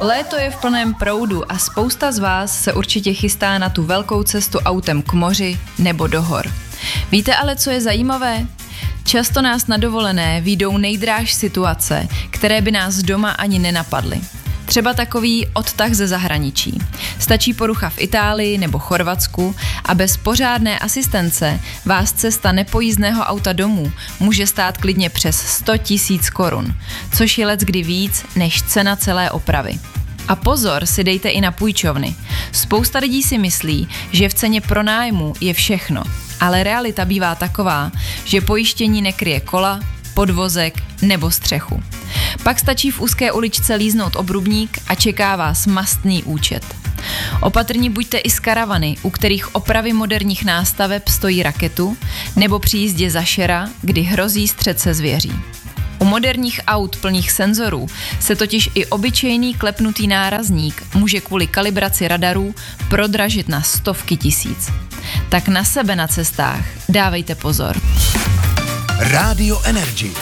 Léto je v plném proudu a spousta z vás se určitě chystá na tu velkou cestu autem k moři nebo do hor. Víte ale, co je zajímavé? Často nás na dovolené vyjdou nejdráž situace, které by nás doma ani nenapadly. Třeba takový odtah ze zahraničí. Stačí porucha v Itálii nebo Chorvatsku a bez pořádné asistence vás cesta nepojízdného auta domů může stát klidně přes 100 000 korun, což je leckdy víc než cena celé opravy. A pozor si dejte i na půjčovny. Spousta lidí si myslí, že v ceně pronájmu je všechno, ale realita bývá taková, že pojištění nekryje kola, podvozek nebo střechu. Pak stačí v úzké uličce líznout obrubník a čeká vás mastný účet. Opatrní buďte i s karavany, u kterých opravy moderních nástaveb stojí raketu, nebo při jízdě za šera, kdy hrozí střet se zvěří. U moderních aut plných senzorů se totiž i obyčejný klepnutý nárazník může kvůli kalibraci radarů prodražit na stovky tisíc. Tak na sebe na cestách dávejte pozor. Rádio Energy.